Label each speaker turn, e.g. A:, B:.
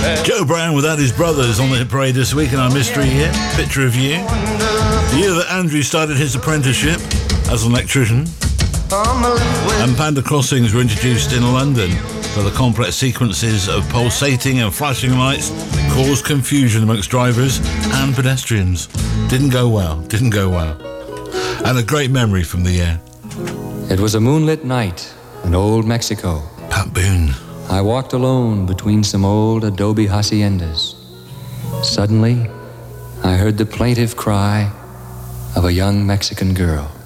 A: Joe Brown without his brothers on the hit parade this week in our mystery here. Picture of You. The year that Andrew started his apprenticeship as an electrician. And Panda Crossings were introduced in London, where the complex sequences of pulsating and flashing lights caused confusion amongst drivers and pedestrians. Didn't go well. And a great memory from the year.
B: It was a moonlit night in old Mexico.
A: Pat Boone.
B: I walked alone between some old adobe haciendas. Suddenly, I heard the plaintive cry of a young Mexican girl.